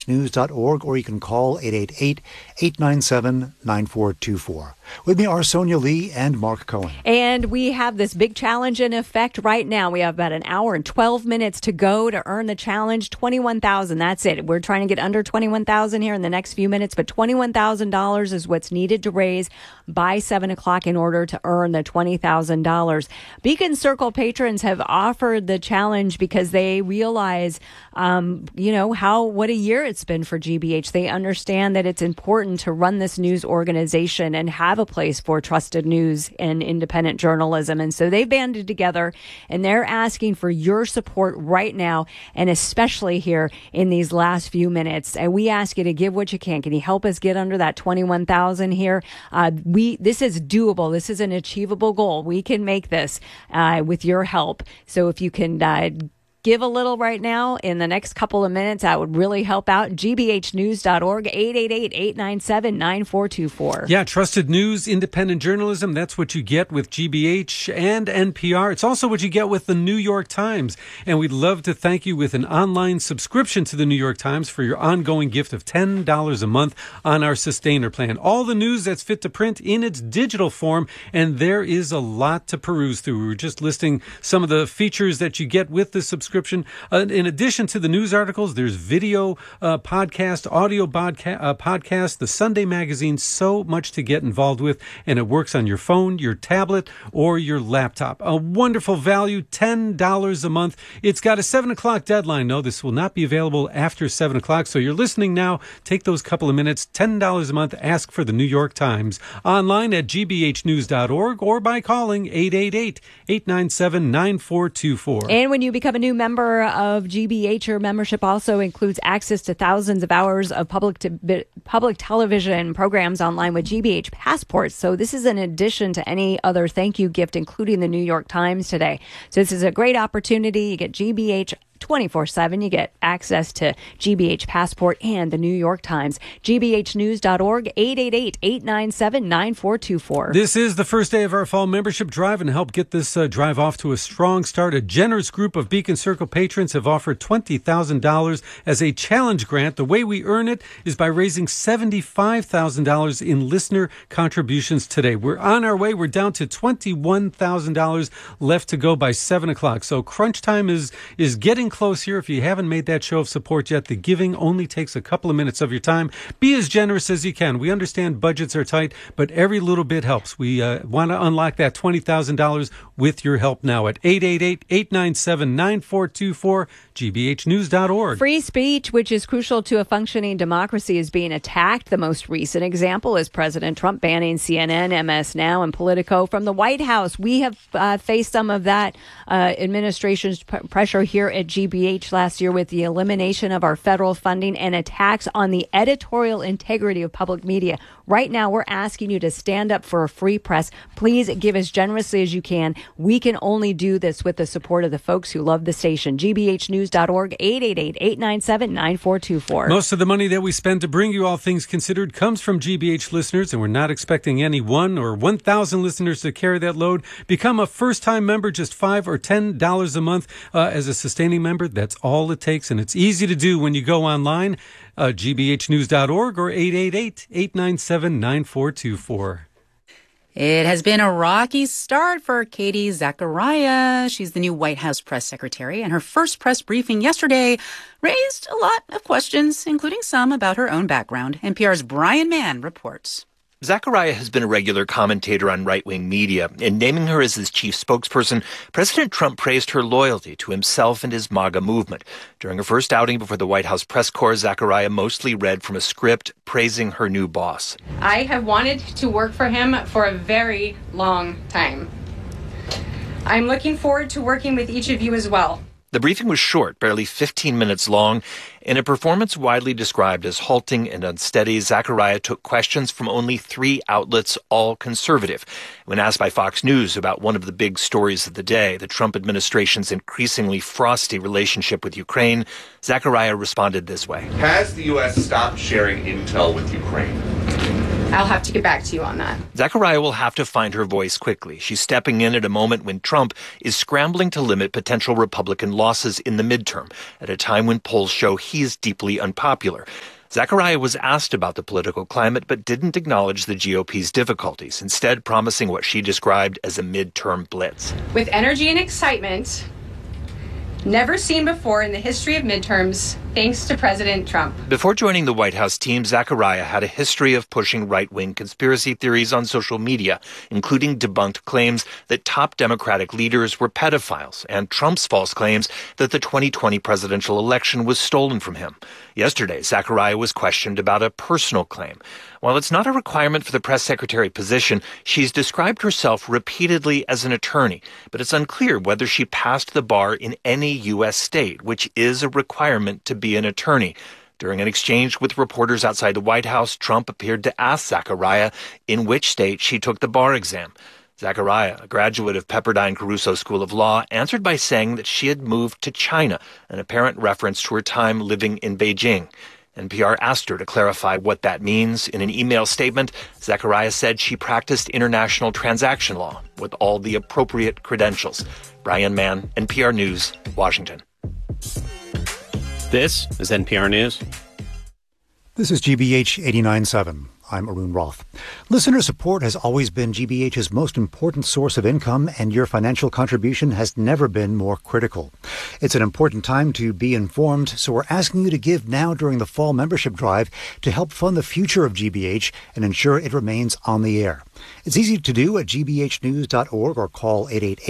news.org, or you can call 888-897-9424. With me are Sonia Lee and Mark Cohen. And we have this big challenge in effect right now. We have about an hour and 12 minutes to go to earn the challenge. $21,000. That's it. We're trying to get under $21,000 here in the next few minutes, but $21,000 is what's needed to raise by 7 o'clock in order to earn the $20,000. Beacon Circle patrons have offered the challenge because they realize, what a year it's been for GBH. They understand that it's important to run this news organization and have a place for trusted news and independent journalism. And so they banded together and they're asking for your support right now, and especially here in these last few minutes. And we ask you to give what you can. Can you help us get under that 21,000 here? This is doable. This is an achievable goal. We can make this with your help. So if you can give a little right now in the next couple of minutes, that would really help out. gbhnews.org, 888-897-9424. Yeah, trusted news, independent journalism, that's what you get with GBH and NPR. It's also what you get with the New York Times. And we'd love to thank you with an online subscription to the New York Times for your ongoing gift of $10 a month on our Sustainer plan. All the news that's fit to print in its digital form, and there is a lot to peruse through. We were just listing some of the features that you get with the subscription. In addition to the news articles, there's video podcast, audio podcast, the Sunday magazine, so much to get involved with, and it works on your phone, your tablet, or your laptop. A wonderful value, $10 a month. It's got a 7 o'clock deadline. No, this will not be available after 7 o'clock, so you're listening now. Take those couple of minutes, $10 a month. Ask for the New York Times. Online at gbhnews.org or by calling 888-897-9424. And when you become a new member of GBH, your membership also includes access to thousands of hours of public television programs online with GBH Passports. So this is in addition to any other thank you gift, including the New York Times today. So this is a great opportunity. You get GBH 24/7. You get access to GBH Passport and the New York Times. gbhnews.org, 888-897-9424. This is the first day of our fall membership drive, and to help get this drive off to a strong start, a generous group of Beacon Circle patrons have offered $20,000 as a challenge grant. The way we earn it is by raising $75,000 in listener contributions today. We're on our way. We're down to $21,000 left to go by 7 o'clock. So crunch time is getting close here. If you haven't made that show of support yet, the giving only takes a couple of minutes of your time. Be as generous as you can. We understand budgets are tight, but every little bit helps. We want to unlock that $20,000 with your help now at 888-897-9424, gbhnews.org. Free speech, which is crucial to a functioning democracy, is being attacked. The most recent example is President Trump banning CNN, MS Now, and Politico from the White House. We have faced some of that administration's pressure here at GBH last year with the elimination of our federal funding and attacks on the editorial integrity of public media. Right now, we're asking you to stand up for a free press. Please give as generously as you can. We can only do this with the support of the folks who love the station. gbhnews.org, 888-897-9424. Most of the money that we spend to bring you All Things Considered comes from GBH listeners, and we're not expecting any 1 or 1,000 listeners to carry that load. Become a first-time member, just $5 or $10 a month as a sustaining member. That's all it takes, and it's easy to do when you go online, gbhnews.org or 888-897-9424. It has been a rocky start for Katie Zachariah. She's the new White House press secretary, and her first press briefing yesterday raised a lot of questions, including some about her own background. NPR's Brian Mann reports. Zachariah has been a regular commentator on right-wing media. In naming her as his chief spokesperson, President Trump praised her loyalty to himself and his MAGA movement. During her first outing before the White House press corps, Zachariah mostly read from a script praising her new boss. I have wanted to work for him for a very long time. I'm looking forward to working with each of you as well. The briefing was short, barely 15 minutes long. In a performance widely described as halting and unsteady, Zachariah took questions from only 3 outlets, all conservative. When asked by Fox News about one of the big stories of the day, the Trump administration's increasingly frosty relationship with Ukraine, Zachariah responded this way. Has the U.S. stopped sharing intel with Ukraine? I'll have to get back to you on that. Zachariah will have to find her voice quickly. She's stepping in at a moment when Trump is scrambling to limit potential Republican losses in the midterm, at a time when polls show he's deeply unpopular. Zachariah was asked about the political climate, but didn't acknowledge the GOP's difficulties, instead promising what she described as a midterm blitz. With energy and excitement never seen before in the history of midterms, thanks to President Trump. Before joining the White House team, Zachariah had a history of pushing right-wing conspiracy theories on social media, including debunked claims that top Democratic leaders were pedophiles and Trump's false claims that the 2020 presidential election was stolen from him. Yesterday, Zachariah was questioned about a personal claim. While it's not a requirement for the press secretary position, she's described herself repeatedly as an attorney, but it's unclear whether she passed the bar in any U.S. state, which is a requirement to be an attorney. During an exchange with reporters outside the White House, Trump appeared to ask Zachariah in which state she took the bar exam. Zachariah, a graduate of Pepperdine Caruso School of Law, answered by saying that she had moved to China, an apparent reference to her time living in Beijing. NPR asked her to clarify what that means. In an email statement, Zachariah said she practiced international transaction law with all the appropriate credentials. Brian Mann, NPR News, Washington. This is NPR News. This is GBH 89.7. I'm Arun Roth. Listener support has always been GBH's most important source of income, and your financial contribution has never been more critical. It's an important time to be informed, so we're asking you to give now during the fall membership drive to help fund the future of GBH and ensure it remains on the air. It's easy to do at gbhnews.org or call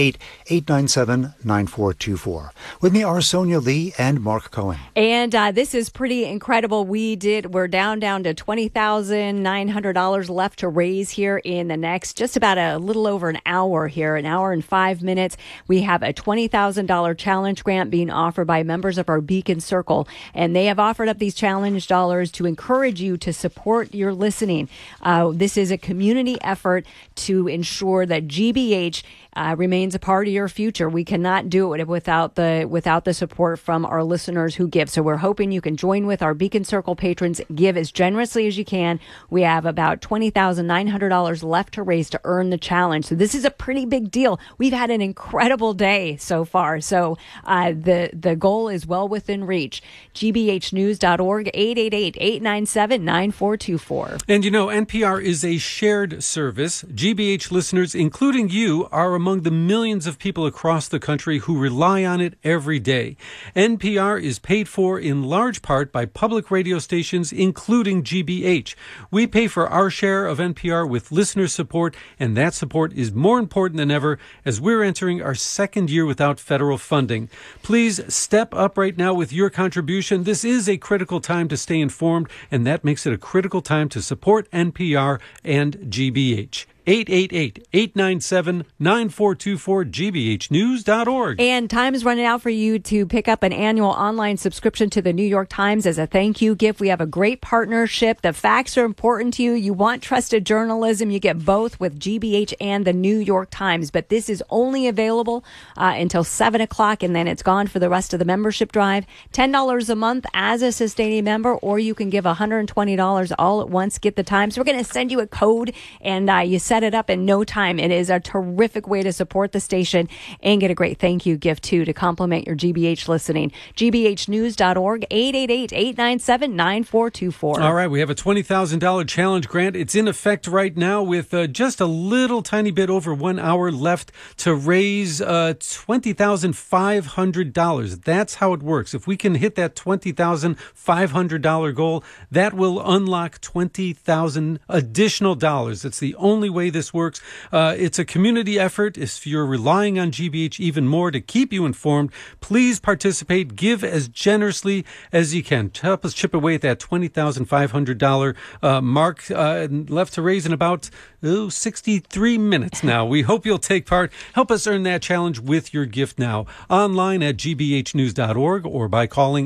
888-897-9424. With me are Sonia Lee and Mark Cohen. And this is pretty incredible. We're down to $20,900 left to raise here in the next just about a little over an hour here, an hour and 5 minutes. We have a $20,000 challenge grant being offered by members of our Beacon Circle, and they have offered up these challenge dollars to encourage you to support your listening. This is a community effort to ensure that GBH remains a part of your future. We cannot do it without the support from our listeners who give. So we're hoping you can join with our Beacon Circle patrons, give as generously as you can. We have about $20,900 left to raise to earn the challenge. So this is a pretty big deal. We've had an incredible day so far. So the goal is well within reach. gbhnews.org, 888-897-9424. And NPR is a shared service. GBH listeners, including you, are among the millions of people across the country who rely on it every day. NPR is paid for in large part by public radio stations, including GBH. We pay for our share of NPR with listener support, and that support is more important than ever as we're entering our second year without federal funding. Please step up right now with your contribution. This is a critical time to stay informed, and that makes it a critical time to support NPR and GBH. 888-897-9424, gbhnews.org. And time is running out for you to pick up an annual online subscription to the New York Times as a thank you gift. We have a great partnership. The facts are important to you. You want trusted journalism. You get both with GBH and the New York Times. But this is only available until 7 o'clock, and then it's gone for the rest of the membership drive. $10 a month as a sustaining member, or you can give $120 all at once. Get the Times. We're going to send you a code, and you set it up in no time. It is a terrific way to support the station and get a great thank you gift, too, to complement your GBH listening. gbhnews.org, 888-897-9424. All right, we have a $20,000 challenge grant. It's in effect right now with just a little tiny bit over 1 hour left to raise $20,500. That's how it works. If we can hit that $20,500 goal, that will unlock $20,000 additional dollars. It's the only way this works. It's a community effort. If you're relying on GBH even more to keep you informed, please participate. Give as generously as you can. Help us chip away at that $20,500 mark left to raise in about 63 minutes now. We hope you'll take part. Help us earn that challenge with your gift now. Online at gbhnews.org or by calling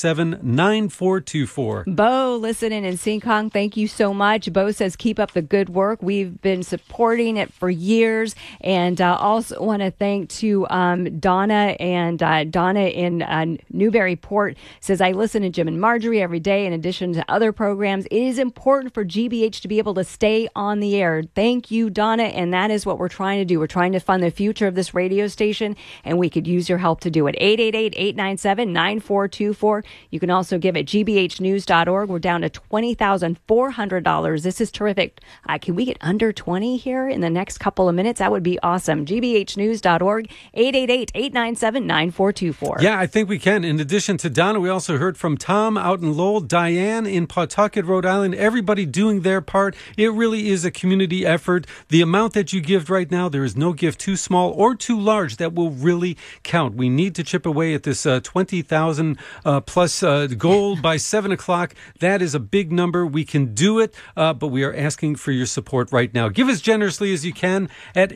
888-897-9424. Bo, listening in Seekong, thank you so much. Bo says, keep up the good work. We've been supporting it for years. And also want to thank to Donna. And Donna in Newburyport says, I listen to Jim and Marjorie every day in addition to other programs. It is important for GBH to be able to stay on the air. Thank you, Donna. And that is what we're trying to do. We're trying to fund the future of this radio station, and we could use your help to do it. 888-897-9424. You can also give at gbhnews.org. We're down to $20,400. This is terrific. Can we get under 20 here in the next couple of minutes? That would be awesome. gbhnews.org, 888-897-9424. Yeah, I think we can. In addition to Donna, we also heard from Tom out in Lowell, Diane in Pawtucket, Rhode Island, everybody doing their part. It really is a community effort. The amount that you give right now, there is no gift too small or too large that will really count. We need to chip away at this 20,000 plus goal by 7 o'clock. That is a big number. We can do it, but we are asking for your support right now. Give as generously as you can at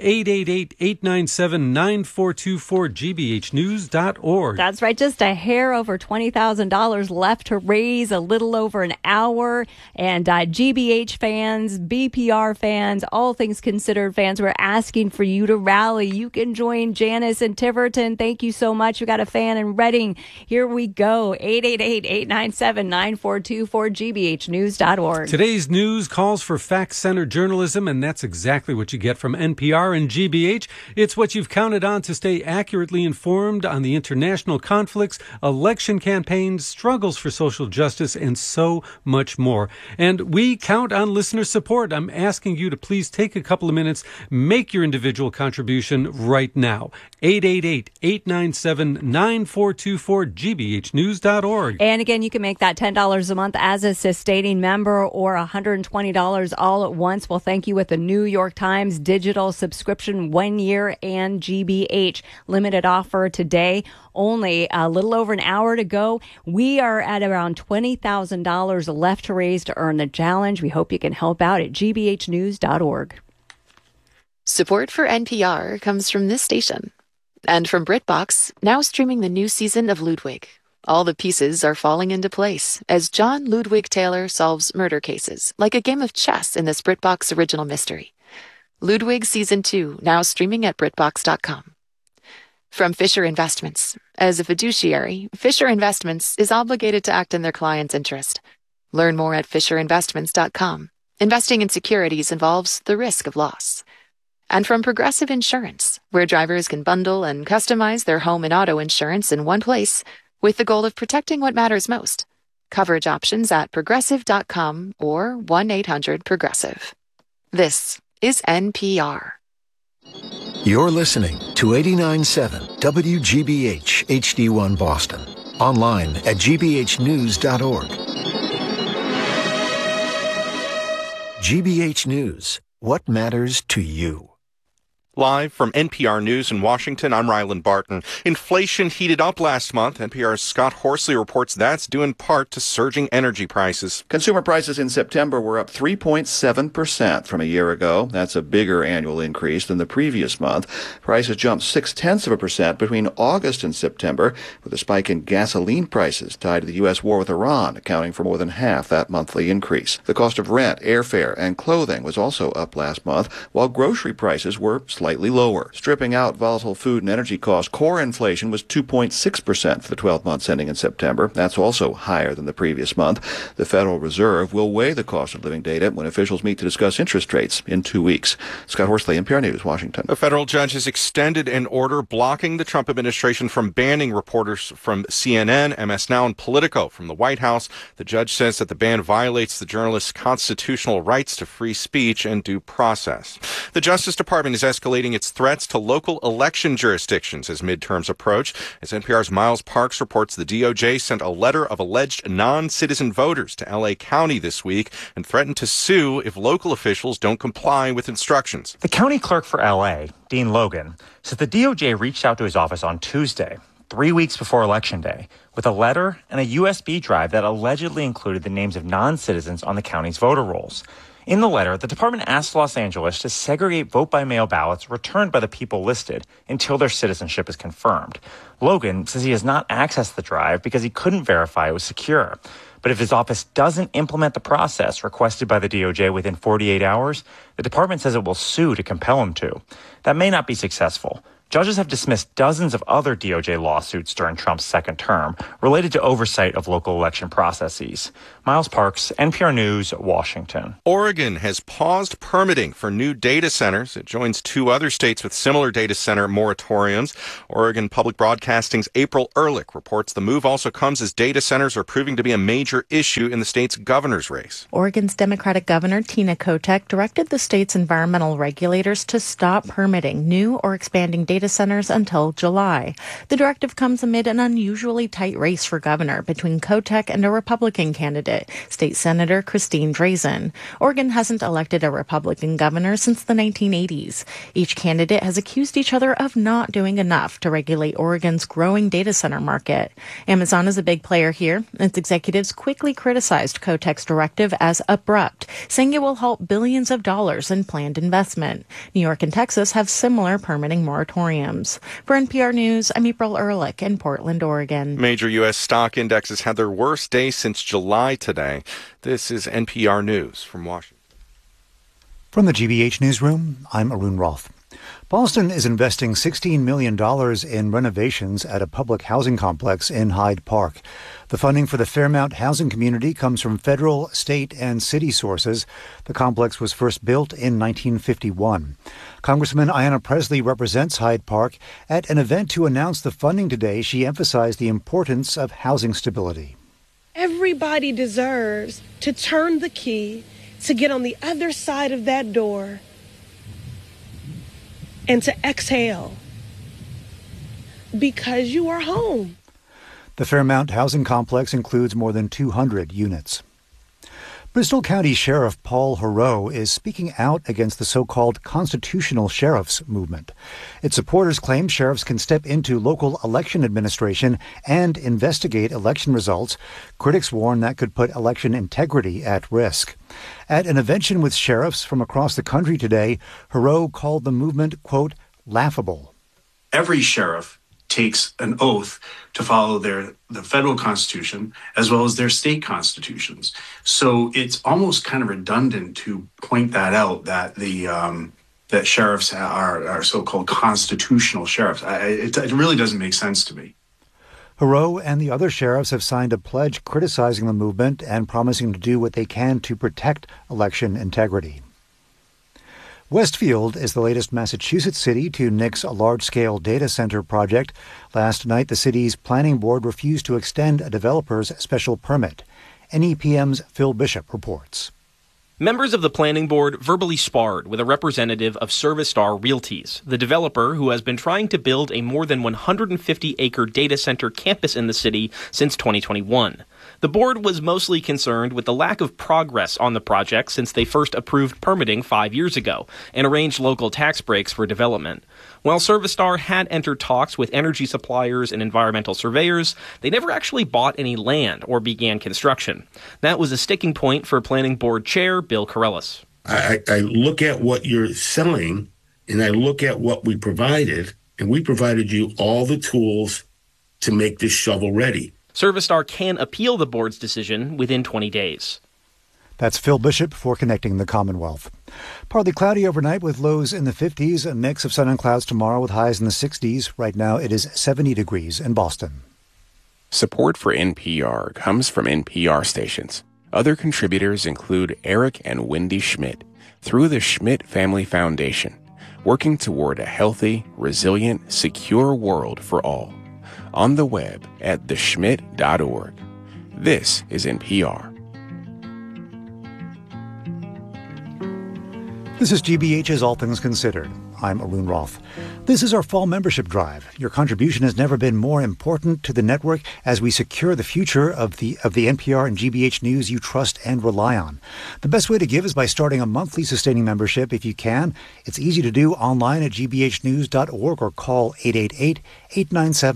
888-897-9424, gbhnews.org. That's right. Just a hair over $20,000 left to raise, a little over an hour. And GBH fans, BPR fans, all things considered fans, we're asking for you to rally. You can join Janice and Tiverton. Thank you so much. We got a fan in Reading. Here we go. 888-897-9424, gbhnews.org. Today's news calls for fact-centered journalism, and that's exactly what you get from NPR and GBH. It's what you've counted on to stay accurately informed on the international conflicts, election campaigns, struggles for social justice, and so much more. And we count on listener support. I'm asking you to please take a couple of minutes, make your individual contribution right now. 888-897-9424, gbhnews.org. And again, you can make that $10 a month as a sustaining member or $120 all at once. Well, thank you with the New York Times digital subscription, 1 year, and GBH. Limited offer today. Only a little over an hour to go. We are at around $20,000 left to raise to earn the challenge. We hope you can help out at gbhnews.org. Support for NPR comes from this station. And from BritBox, now streaming the new season of Ludwig. All the pieces are falling into place as John Ludwig Taylor solves murder cases like a game of chess in this BritBox original mystery. Ludwig Season 2, now streaming at BritBox.com. From Fisher Investments. As a fiduciary, Fisher Investments is obligated to act in their client's interest. Learn more at FisherInvestments.com. Investing in securities involves the risk of loss. And from Progressive Insurance, where drivers can bundle and customize their home and auto insurance in one place with the goal of protecting what matters most. Coverage options at Progressive.com or 1-800-PROGRESSIVE. This is NPR. You're listening to 89.7 WGBH HD1 Boston. Online at gbhnews.org. GBH News. What matters to you? Live from NPR News in Washington, I'm Ryland Barton. Inflation heated up last month. NPR's Scott Horsley reports that's due in part to surging energy prices. Consumer prices in September were up 3.7% from a year ago. That's a bigger annual increase than the previous month. Prices jumped 0.6% between August and September, with a spike in gasoline prices tied to the U.S. war with Iran, accounting for more than half that monthly increase. The cost of rent, airfare, and clothing was also up last month, while grocery prices were slightly lower. Stripping out volatile food and energy costs, core inflation was 2.6% for the 12 months ending in September. That's also higher than the previous month. The Federal Reserve will weigh the cost of living data when officials meet to discuss interest rates in 2 weeks. Scott Horsley, NPR News, Washington. A federal judge has extended an order blocking the Trump administration from banning reporters from CNN, MS Now, and Politico from the White House. The judge says that the ban violates the journalists' constitutional rights to free speech and due process. The Justice Department is escalating its threats to local election jurisdictions as midterms approach. As NPR's Miles Parks reports, the DOJ sent a letter of alleged non-citizen voters to L.A. County this week and threatened to sue if local officials don't comply with instructions. The county clerk for L.A., Dean Logan, says the DOJ reached out to his office on Tuesday, 3 weeks before Election Day, with a letter and a USB drive that allegedly included the names of non-citizens on the county's voter rolls. In the letter, the department asked Los Angeles to segregate vote-by-mail ballots returned by the people listed until their citizenship is confirmed. Logan says he has not accessed the drive because he couldn't verify it was secure. But if his office doesn't implement the process requested by the DOJ within 48 hours, the department says it will sue to compel him to. That may not be successful. Judges have dismissed dozens of other DOJ lawsuits during Trump's second term related to oversight of local election processes. Miles Parks, NPR News, Washington. Oregon has paused permitting for new data centers. It joins two other states with similar data center moratoriums. Oregon Public Broadcasting's April Ehrlich reports the move also comes as data centers are proving to be a major issue in the state's governor's race. Oregon's Democratic Governor Tina Kotek directed the state's environmental regulators to stop permitting new or expanding data centers until July. The directive comes amid an unusually tight race for governor between Kotek and a Republican candidate, State Senator Christine Drazan. Oregon hasn't elected a Republican governor since the 1980s. Each candidate has accused each other of not doing enough to regulate Oregon's growing data center market. Amazon is a big player here. Its executives quickly criticized Kotek's directive as abrupt, saying it will halt billions of dollars in planned investment. New York and Texas have similar permitting moratoriums. For NPR News, I'm April Ehrlich in Portland, Oregon. Major U.S. stock indexes had their worst day since July today. This is NPR News from Washington. From the GBH Newsroom, I'm Arun Roth. Boston is investing $16 million in renovations at a public housing complex in Hyde Park. The funding for the Fairmount housing community comes from federal, state, and city sources. The complex was first built in 1951. Congresswoman Ayanna Pressley represents Hyde Park. At an event to announce the funding today, she emphasized the importance of housing stability. Everybody deserves to turn the key, to get on the other side of that door, and to exhale, because you are home. The Fairmount housing complex includes more than 200 units. Bristol County Sheriff Paul Heroux is speaking out against the so-called constitutional sheriffs movement. Its supporters claim sheriffs can step into local election administration and investigate election results. Critics warn that could put election integrity at risk. At an event with sheriffs from across the country today, Heroux called the movement, quote, laughable. Every sheriff takes an oath to follow the federal constitution as well as their state constitutions. So it's almost kind of redundant to point that out, that that sheriffs are so-called constitutional sheriffs. It really doesn't make sense to me. Heroux and the other sheriffs have signed a pledge criticizing the movement and promising to do what they can to protect election integrity. Westfield is the latest Massachusetts city to nix a large-scale data center project. Last night, the city's planning board refused to extend a developer's special permit. NEPM's Phil Bishop reports. Members of the planning board verbally sparred with a representative of Service-Star Realties, the developer who has been trying to build a more than 150-acre data center campus in the city since 2021. The board was mostly concerned with the lack of progress on the project since they first approved permitting 5 years ago and arranged local tax breaks for development. While Service-Star had entered talks with energy suppliers and environmental surveyors, they never actually bought any land or began construction. That was a sticking point for Planning Board Chair Bill Corellis. I look at what you're selling, and I look at what we provided, and we provided you all the tools to make this shovel ready. Service-Star can appeal the board's decision within 20 days. That's Phil Bishop for Connecting the Commonwealth. Partly cloudy overnight with lows in the 50s, a mix of sun and clouds tomorrow with highs in the 60s. Right now it is 70 degrees in Boston. Support for NPR comes from NPR stations. Other contributors include Eric and Wendy Schmidt through the Schmidt Family Foundation, working toward a healthy, resilient, secure world for all. On the web at theschmidt.org. This is NPR. This is GBH's All Things Considered. I'm Arun Roth. This is our fall membership drive. Your contribution has never been more important to the network as we secure the future of the NPR and GBH news you trust and rely on. The best way to give is by starting a monthly sustaining membership if you can. It's easy to do online at gbhnews.org or call 888-897-9999.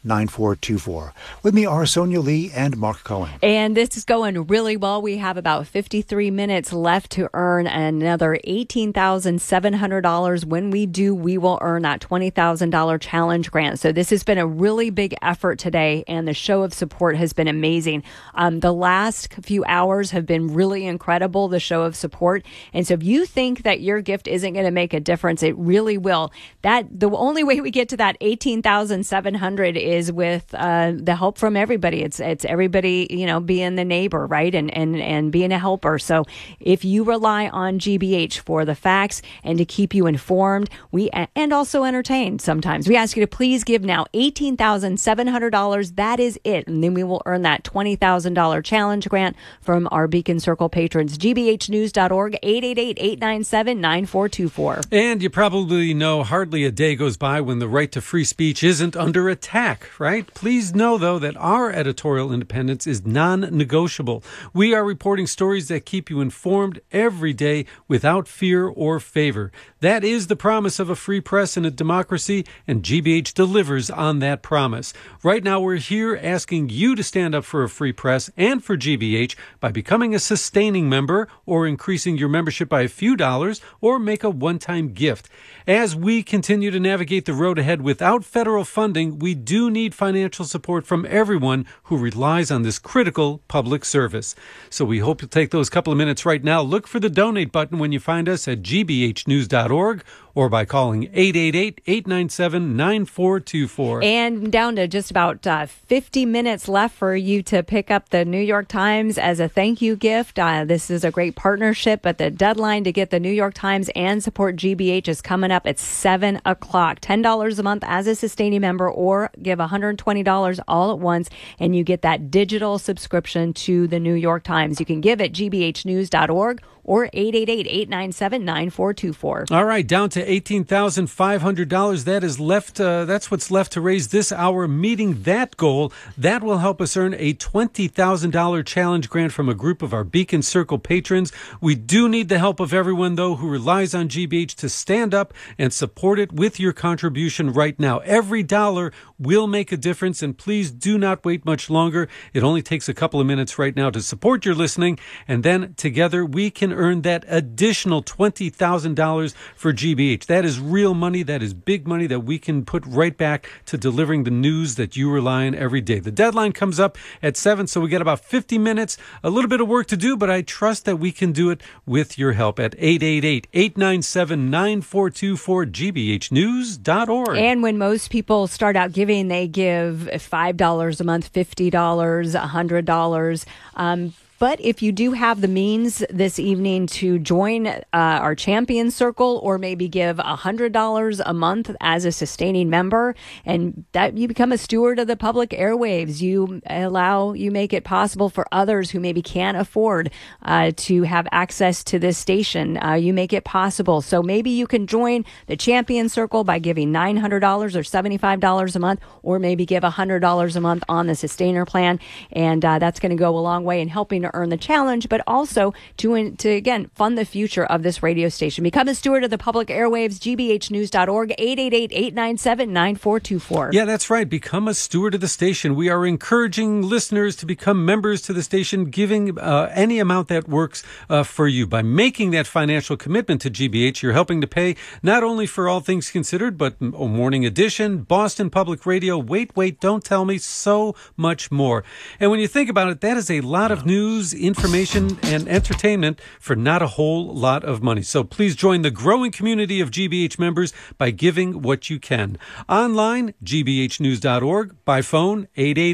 9424. With me are Sonia Lee and Mark Cohen. And this is going really well. We have about 53 minutes left to earn another $18,700. When we do, we will earn that $20,000 challenge grant. So this has been a really big effort today, and the show of support has been amazing. The last few hours have been really incredible, the show of support. And so if you think that your gift isn't going to make a difference, it really will. The only way we get to that $18,700 is with the help from everybody. It's everybody, being the neighbor, right? And being a helper. So if you rely on GBH for the facts and to keep you informed, and also entertained sometimes, we ask you to please give now $18,700. That is it. And then we will earn that $20,000 challenge grant from our Beacon Circle patrons. GBHnews.org, 888-897-9424. And you probably know hardly a day goes by when the right to free speech isn't under attack, right? Please know, though, that our editorial independence is non-negotiable. We are reporting stories that keep you informed every day without fear or favor. That is the promise of a free press and a democracy, and GBH delivers on that promise. Right now, we're here asking you to stand up for a free press and for GBH by becoming a sustaining member or increasing your membership by a few dollars or make a one-time gift. As we continue to navigate the road ahead without federal funding, we do need financial support from everyone who relies on this critical public service. So we hope you'll take those couple of minutes right now. Look for the donate button when you find us at gbhnews.org or by calling 888-897-9424. And down to just about 50 minutes left for you to pick up the New York Times as a thank you gift. This is a great partnership, but the deadline to get the New York Times and support GBH is coming up at 7 o'clock. $10 a month as a sustaining member, or give $120 all at once, and you get that digital subscription to the New York Times. You can give at gbhnews.org or 888-897-9424. All right, down to $18,500. That is left. That's what's left to raise this hour. Meeting that goal, that will help us earn a $20,000 challenge grant from a group of our Beacon Circle patrons. We do need the help of everyone, though, who relies on GBH to stand up and support it with your contribution right now. Every dollar will make a difference, and please do not wait much longer. It only takes a couple of minutes right now to support your listening, and then together we can earn that additional $20,000 for GBH. That is real money. That is big money that we can put right back to delivering the news that you rely on every day. The deadline comes up at 7, so we got about 50 minutes, a little bit of work to do, but I trust that we can do it with your help at 888-897-9424, gbhnews.org. And when most people start out giving, they give $5 a month, $50, $100. But if you do have the means this evening to join our Champion Circle, or maybe give $100 a month as a sustaining member, and that you become a steward of the public airwaves, you make it possible for others who maybe can't afford to have access to this station. You make it possible. So maybe you can join the Champion Circle by giving $900 or $75 a month, or maybe give $100 a month on the Sustainer plan. And that's going to go a long way in helping to earn the challenge, but also to again fund the future of this radio station. Become a steward of the public airwaves. gbhnews.org, 888-897-9424. Yeah, that's right. Become a steward of the station. We are encouraging listeners to become members to the station, giving any amount that works for you. By making that financial commitment to GBH, you're helping to pay not only for All Things Considered, but Morning Edition, Boston Public Radio, Wait, Don't Tell Me, so much more. And when you think about it, that is a lot of news, information, and entertainment for not a whole lot of money. So please join the growing community of GBH members by giving what you can. Online, gbhnews.org. By phone,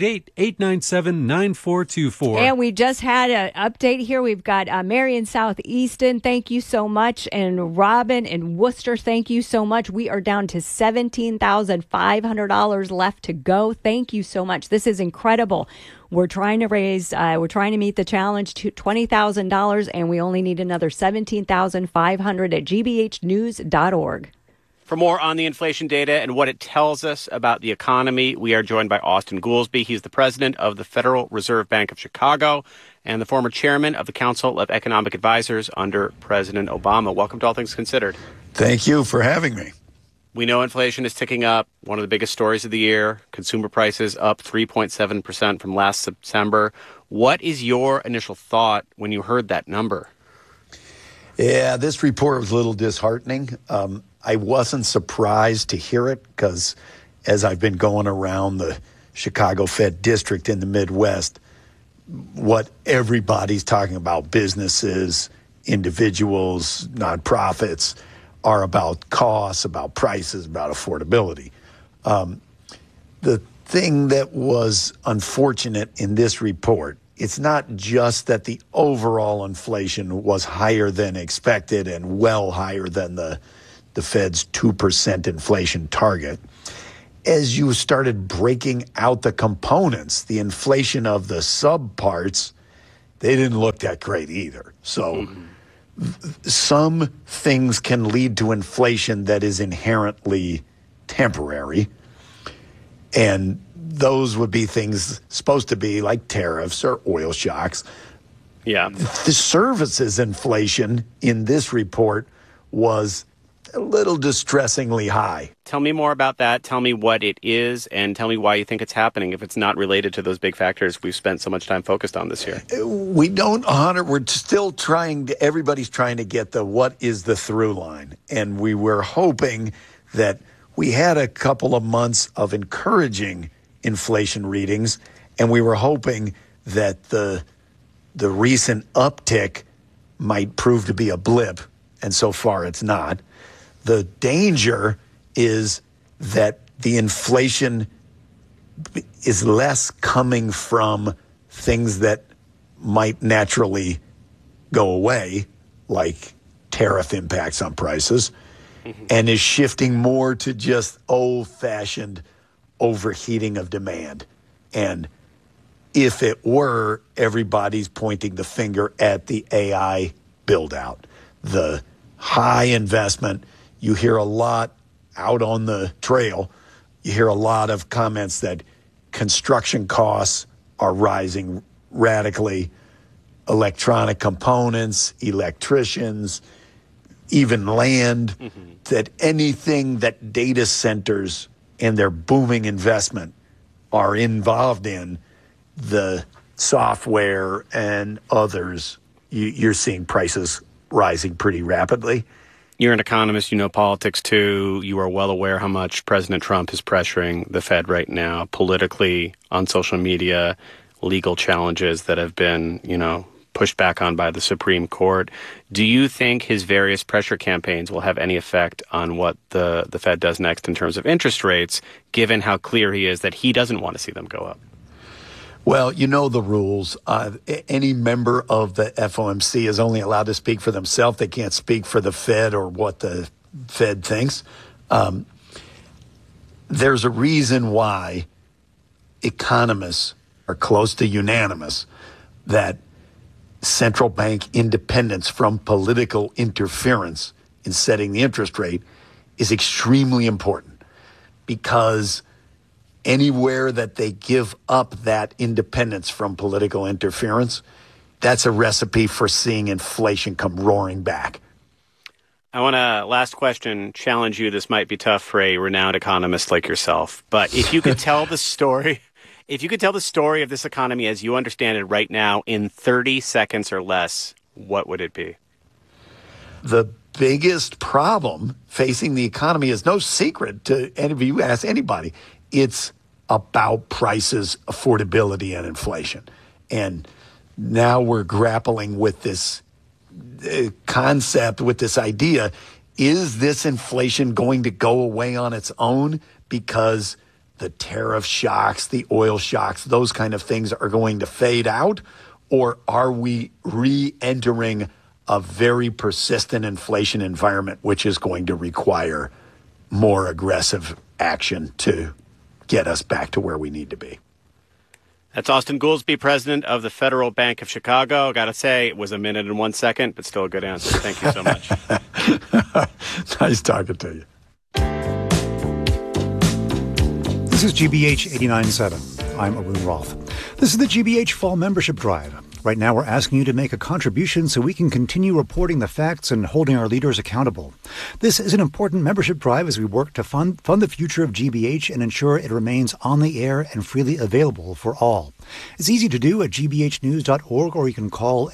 888-897-9424. And we just had an update here. We've got Mary in Southeaston, thank you so much. And Robin in Worcester, thank you so much. We are down to $17,500 left to go. Thank you so much. This is incredible. We're trying to meet the challenge to $20,000, and we only need another $17,500 at gbhnews.org. For more on the inflation data and what it tells us about the economy, we are joined by Austan Goolsbee. He's the president of the Federal Reserve Bank of Chicago and the former chairman of the Council of Economic Advisors under President Obama. Welcome to All Things Considered. Thank you for having me. We know inflation is ticking up. One of the biggest stories of the year, consumer prices up 3.7% from last September. What is your initial thought when you heard that number? Yeah, this report was a little disheartening. I wasn't surprised to hear it because as I've been going around the Chicago Fed district in the Midwest, what everybody's talking about, businesses, individuals, nonprofits, are about costs, about prices, about affordability. The thing that was unfortunate in this report, it's not just that the overall inflation was higher than expected and well higher than the Fed's 2% inflation target. As you started breaking out the components, the inflation of the subparts, they didn't look that great either. So some things can lead to inflation that is inherently temporary. And those would be things supposed to be like tariffs or oil shocks. Yeah. The services inflation in this report was a little distressingly high. Tell me more about that. Tell me what it is and tell me why you think it's happening if it's not related to those big factors we've spent so much time focused on this year. We don't honor, we're still everybody's trying to get what is the through line. And we were hoping that we had a couple of months of encouraging inflation readings, and we were hoping that the recent uptick might prove to be a blip, and so far it's not. The danger is that the inflation is less coming from things that might naturally go away, like tariff impacts on prices, and is shifting more to just old-fashioned overheating of demand. And if it were, everybody's pointing the finger at the AI build-out, the high investment. You hear a lot out on the trail. You hear a lot of comments that construction costs are rising radically, electronic components, electricians, even land, that anything that data centers and their booming investment are involved in, the software and others, you're seeing prices rising pretty rapidly. You're an economist, you know politics too. You are well aware how much President Trump is pressuring the Fed right now, politically, on social media, legal challenges that have been, pushed back on by the Supreme Court. Do you think his various pressure campaigns will have any effect on what the Fed does next in terms of interest rates, given how clear he is that he doesn't want to see them go up? Well, you know the rules. Any member of the FOMC is only allowed to speak for themselves. They can't speak for the Fed or what the Fed thinks. There's a reason why economists are close to unanimous that central bank independence from political interference in setting the interest rate is extremely important, because anywhere that they give up that independence from political interference, that's a recipe for seeing inflation come roaring back. I want to, last question, challenge you. This might be tough for a renowned economist like yourself, but if you could tell the story, of this economy as you understand it right now in 30 seconds or less, what would it be? The biggest problem facing the economy is no secret to any of you, ask anybody. It's about prices, affordability, and inflation. And now we're grappling with this concept, with this idea. Is this inflation going to go away on its own because the tariff shocks, the oil shocks, those kind of things are going to fade out? Or are we re-entering a very persistent inflation environment, which is going to require more aggressive action to get us back to where we need to be? That's Austan Goolsbee, president of the Federal Bank of Chicago. Got to say, it was a minute and 1 second, but still a good answer. Thank you so much. Nice talking to you. This is GBH 89.7. I'm Arun Roth. This is the GBH Fall Membership Drive. Right now, we're asking you to make a contribution so we can continue reporting the facts and holding our leaders accountable. This is an important membership drive as we work to fund the future of GBH and ensure it remains on the air and freely available for all. It's easy to do at gbhnews.org, or you can call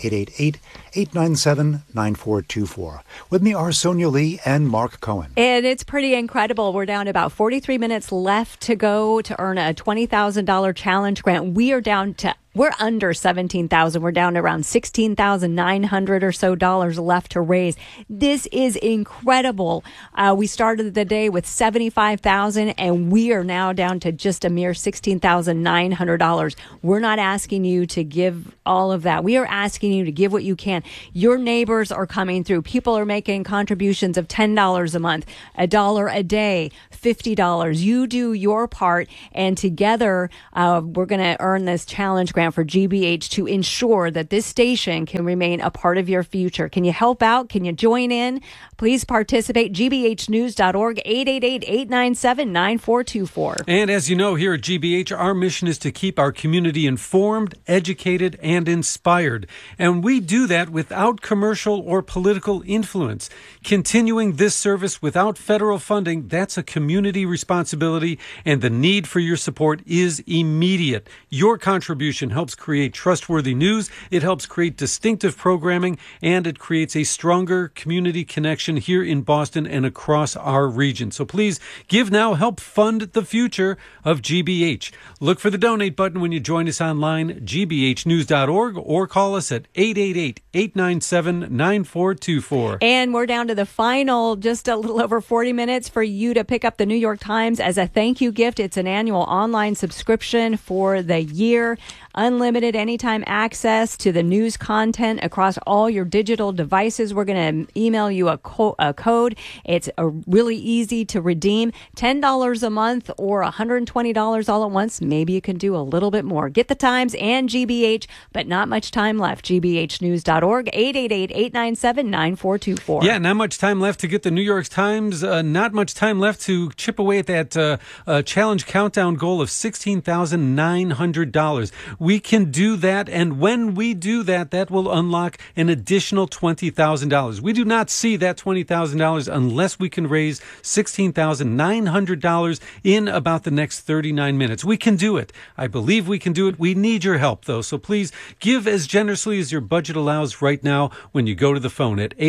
888-897-9424. With me are Sonia Lee and Mark Cohen. And it's pretty incredible. We're down to about 43 minutes left to go to earn a $20,000 challenge grant. We're under $17,000. We're down to around $16,900 or so left to raise. This is incredible. We started the day with $75,000, and we are now down to just a mere $16,900. We're not asking you to give all of that. We are asking you to give what you can. Your neighbors are coming through. People are making contributions of $10 a month, $1 a day, $50. You do your part, and together we're going to earn this challenge grant for GBH to ensure that this station can remain a part of your future. Can you help out? Can you join in? Please participate. gbhnews.org, 888-897-9424. And as you know, here at GBH, our mission is to keep our community informed, educated, and inspired. And we do that without commercial or political influence. Continuing this service without federal funding, that's a community responsibility, and the need for your support is immediate. Your contribution helps create trustworthy news, it helps create distinctive programming, and it creates a stronger community connection here in Boston and across our region. So please give now, help fund the future of GBH. Look for the donate button when you join us online, gbhnews.org, or call us at 888-897-9424. And we're down to the final, just a little over 40 minutes for you to pick up the New York Times as a thank you gift. It's an annual online subscription for the year. Unlimited anytime access to the news content across all your digital devices. We're going to email you a code. It's really easy to redeem. $10 a month or $120 all at once. Maybe you can do a little bit more. Get the Times and GBH, but not much time left. gbhnews.org, 888-897-9424. Yeah, not much time left to get the New York Times. Not much time left to chip away at that challenge countdown goal of $16,900. We can do that, and when we do that, that will unlock an additional $20,000. We do not see that $20,000 unless we can raise $16,900 in about the next 39 minutes. We can do it. I believe we can do it. We need your help, though, so please give as generously as your budget allows right now when you go to the phone at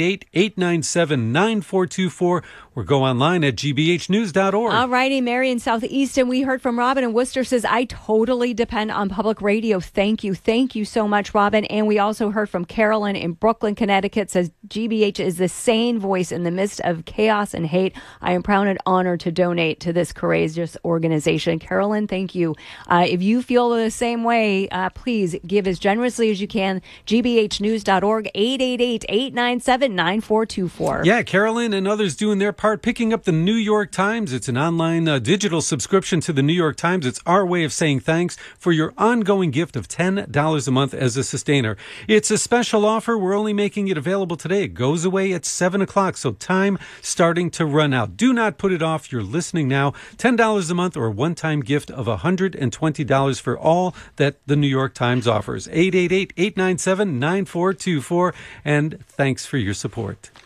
888-897-9424 or go online at gbhnews.org. All righty, Mary in Southeastern, we heard from Robin in Worcester, says, I totally depend on public radio. Thank you. Thank you so much, Robin. And we also heard from Carolyn in Brooklyn, Connecticut, says GBH is the sane voice in the midst of chaos and hate. I am proud and honored to donate to this courageous organization. Carolyn, thank you. If you feel the same way, please give as generously as you can. gbhnews.org, 888-897-9424. Yeah, Carolyn and others doing their part, picking up the New York Times. It's an online digital subscription to the New York Times. It's our way of saying thanks for your ongoing gift of $10 a month as a sustainer. It's a special offer. We're only making it available today. It goes away at 7 o'clock, so time starting to run out. Do not put it off. You're listening now. $10 a month or a one-time gift of $120 for all that the New York Times offers. 888-897-9424, and thanks for your support.